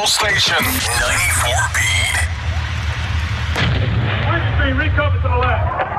Central Station, 94 Beat. Stream, recover to the left.